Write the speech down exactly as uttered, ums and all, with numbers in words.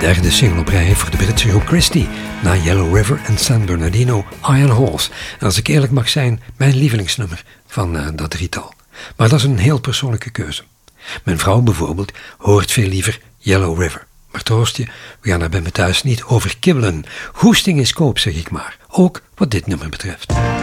derde single op rij voor de Britse groep Christie, na Yellow River en San Bernardino, Iron Horse. En als ik eerlijk mag zijn, mijn lievelingsnummer van uh, dat drietal. Maar dat is een heel persoonlijke keuze. Mijn vrouw bijvoorbeeld hoort veel liever Yellow River. Maar troost je, we gaan er bij me thuis niet over kibbelen. Goesting is koop, zeg ik maar. Ook wat dit nummer betreft.